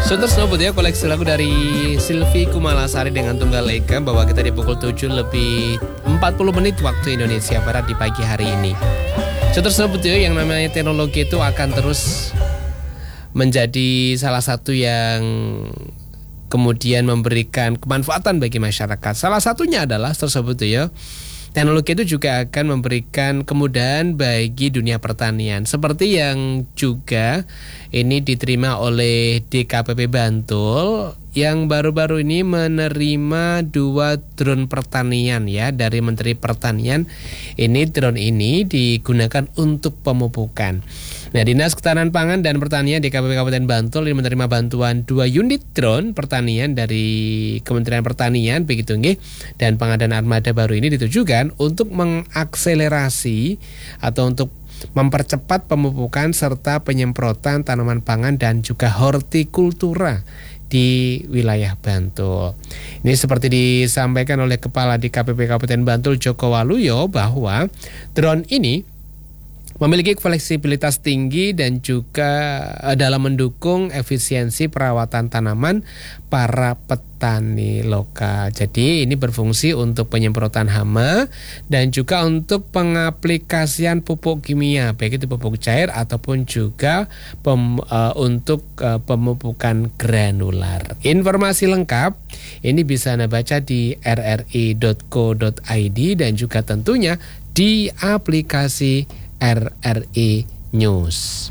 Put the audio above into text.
Terus nobut ya koleksi lagu dari Silvi Kumalasari dengan Tunggal Eka bahwa kita di pukul 7 lebih 40 menit waktu Indonesia Barat di pagi hari ini. Terus nobut ya yang namanya teknologi itu akan terus menjadi salah satu yang kemudian memberikan kemanfaatan bagi masyarakat. Salah satunya adalah tersebut ya. Teknologi itu juga akan memberikan kemudahan bagi dunia pertanian. Seperti yang juga ini diterima oleh DKPP Bantul yang baru-baru ini menerima 2 drone pertanian ya dari Menteri Pertanian. Ini drone ini digunakan untuk pemupukan. Nah, Dinas Ketahanan Pangan dan Pertanian DKPP Kabupaten Bantul ini menerima bantuan 2 unit drone pertanian dari Kementerian Pertanian begitu nggih. Dan pengadaan armada baru ini ditujukan untuk mengakselerasi atau untuk mempercepat pemupukan serta penyemprotan tanaman pangan dan juga hortikultura di wilayah Bantul. Ini seperti disampaikan oleh Kepala DKPP Kabupaten Bantul Joko Waluyo bahwa drone ini memiliki fleksibilitas tinggi dan juga dalam mendukung efisiensi perawatan tanaman para petani lokal. Jadi ini berfungsi untuk penyemprotan hama dan juga untuk pengaplikasian pupuk kimia, baik itu pupuk cair ataupun juga untuk pemupukan granular. Informasi lengkap ini bisa Anda baca di rri.co.id dan juga tentunya di aplikasi RRI News.